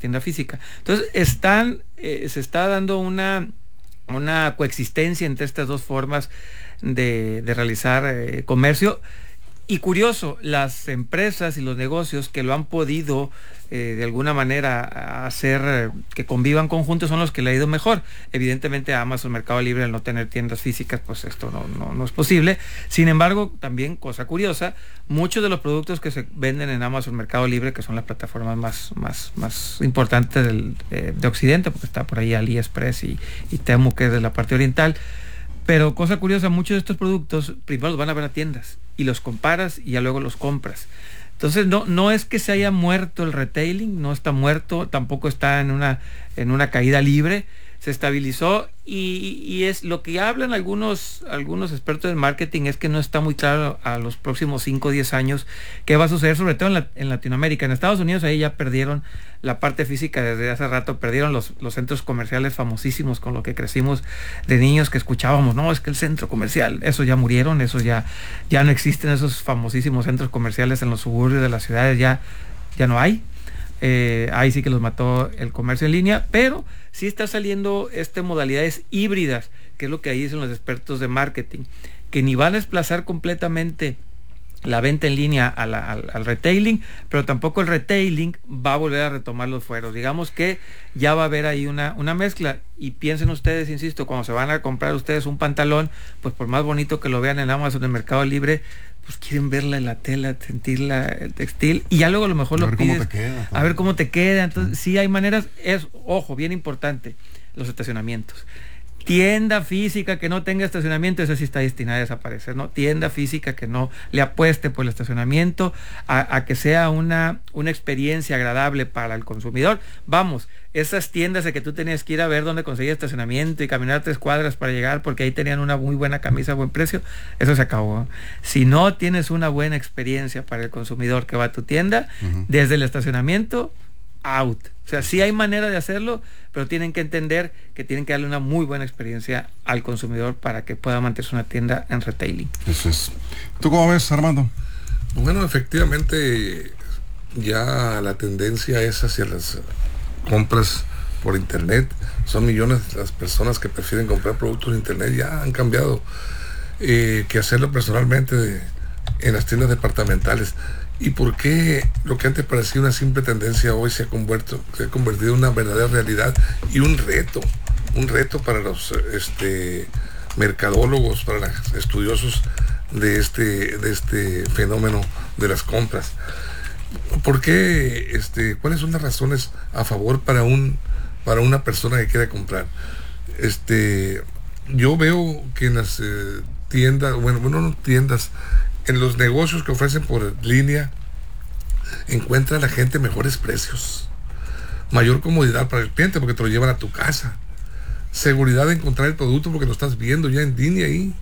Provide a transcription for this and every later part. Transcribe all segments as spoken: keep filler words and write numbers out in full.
tienda física. Entonces están, eh, se está dando una, una coexistencia entre estas dos formas de, de realizar eh, comercio. Y curioso, las empresas y los negocios que lo han podido eh, de alguna manera hacer eh, que convivan conjuntos son los que le ha ido mejor. Evidentemente a Amazon Mercado Libre, al no tener tiendas físicas, pues esto no, no, no es posible. Sin embargo, también, cosa curiosa, muchos de los productos que se venden en Amazon Mercado Libre, que son las plataformas más, más, más importantes del, eh, de Occidente, porque está por ahí AliExpress y, y Temu, que es de la parte oriental. Pero cosa curiosa, muchos de estos productos primero los van a ver a tiendas y los comparas y ya luego los compras. Entonces no, no es que se haya muerto el retailing, no está muerto, tampoco está en una, en una caída libre, se estabilizó y, y es lo que hablan algunos, algunos expertos en marketing, es que no está muy claro a los próximos cinco o diez años qué va a suceder, sobre todo en, la, en Latinoamérica. En Estados Unidos ahí ya perdieron la parte física desde hace rato, perdieron los, los centros comerciales famosísimos con lo que crecimos de niños, que escuchábamos, no, es que el centro comercial, eso ya murieron, eso ya, ya no existen, esos famosísimos centros comerciales en los suburbios de las ciudades, ya, ya no hay. Eh, ahí sí que los mató el comercio en línea, pero sí está saliendo este modalidades híbridas, que es lo que ahí dicen los expertos de marketing, que ni van a desplazar completamente la venta en línea a la, al, al retailing, pero tampoco el retailing va a volver a retomar los fueros. Digamos que ya va a haber ahí una, una mezcla, y piensen ustedes, insisto, cuando se van a comprar ustedes un pantalón, pues por más bonito que lo vean en Amazon, en Mercado Libre, pues quieren verla en la tela, sentirla, el textil, y ya luego a lo mejor lo pides, cómo te queda, a ver cómo te queda. Entonces sí, sí hay maneras. Es, ojo, bien importante, los estacionamientos. Tienda física que no tenga estacionamiento, esa sí está destinada a desaparecer, ¿no? Tienda física que no le apueste por el estacionamiento, a, a que sea una, una experiencia agradable para el consumidor. Vamos, esas tiendas de que tú tenías que ir a ver dónde conseguir estacionamiento y caminar tres cuadras para llegar porque ahí tenían una muy buena camisa a buen precio, eso se acabó, ¿no? Si no tienes una buena experiencia para el consumidor que va a tu tienda, uh-huh, desde el estacionamiento, out. O sea, sí hay manera de hacerlo, pero tienen que entender que tienen que darle una muy buena experiencia al consumidor para que pueda mantenerse una tienda en retailing. Eso es. ¿Tú cómo ves, Armando? Bueno, efectivamente, ya la tendencia es hacia las compras por internet. Son millones las personas que prefieren comprar productos en internet, ya han cambiado eh, que hacerlo personalmente de, en las tiendas departamentales. ¿Y por qué lo que antes parecía una simple tendencia hoy se ha convertido, se ha convertido en una verdadera realidad y un reto, un reto para los este, mercadólogos, para los estudiosos de este, de este fenómeno de las compras? ¿Por qué, este, cuáles son las razones a favor para un, para una persona que quiera comprar? Este, yo veo que en las eh, tiendas, bueno, bueno, no tiendas, en los negocios que ofrecen por línea, encuentra la gente mejores precios, mayor comodidad para el cliente porque te lo llevan a tu casa, seguridad de encontrar el producto porque lo estás viendo ya en línea ahí,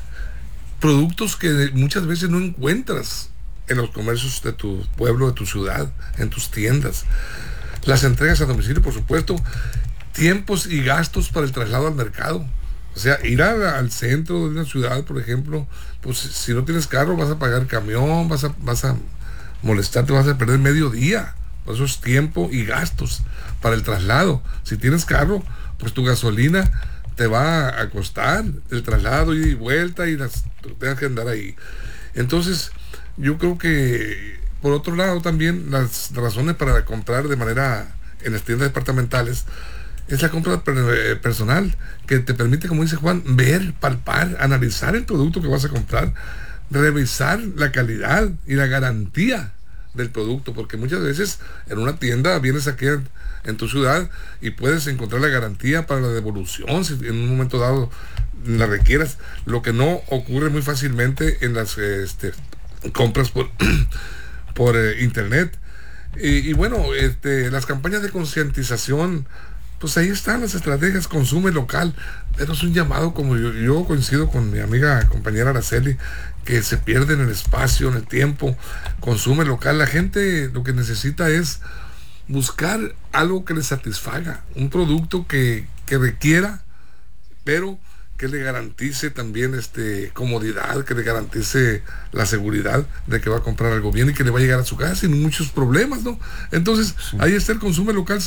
productos que muchas veces no encuentras en los comercios de tu pueblo, de tu ciudad, en tus tiendas, las entregas a domicilio, por supuesto, tiempos y gastos para el traslado al mercado. O sea, ir a, al centro de una ciudad, por ejemplo, pues si no tienes carro vas a pagar camión, vas a, vas a molestarte, vas a perder medio día. Por eso es tiempo y gastos para el traslado. Si tienes carro, pues tu gasolina te va a costar el traslado, ida y vuelta, y las tengas que andar ahí. Entonces, yo creo que, por otro lado, también las razones para comprar de manera en las tiendas departamentales es la compra personal, que te permite, como dice Juan, ver, palpar, analizar el producto que vas a comprar, revisar la calidad y la garantía del producto, porque muchas veces en una tienda vienes aquí en tu ciudad y puedes encontrar la garantía para la devolución si en un momento dado la requieras, lo que no ocurre muy fácilmente en las este, compras por, por eh, internet. Y, y bueno, este, las campañas de concientización, pues ahí están las estrategias, consume local, pero es un llamado, como yo, yo coincido con mi amiga, compañera Araceli, que se pierde en el espacio, en el tiempo. Consume local, la gente lo que necesita es buscar algo que le satisfaga, un producto que, que requiera, pero que le garantice también este comodidad, que le garantice la seguridad de que va a comprar algo bien y que le va a llegar a su casa sin muchos problemas, ¿no? Entonces, sí, ahí está el consumo local.